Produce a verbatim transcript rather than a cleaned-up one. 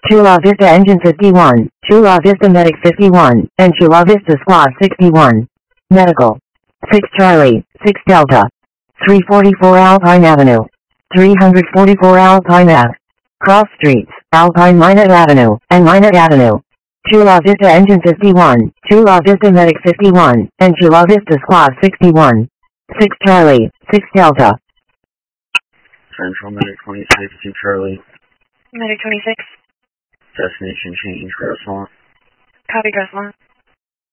Chula Vista Engine fifty-one, Chula Vista Medic fifty-one, and Chula Vista Squad sixty-one. Medical. six Charlie, six Delta. three forty-four Alpine Avenue. three forty-four Alpine Ave. Cross Streets, Alpine Minot Avenue, and Minot Avenue. Chula Vista Engine fifty-one, Chula Vista Medic fifty-one, and Chula Vista Squad sixty-one. six Charlie, six Delta. Central Medic twenty-six, two Charlie. Medic twenty-six. Destination change, Crestlawn. Copy, Crestlawn.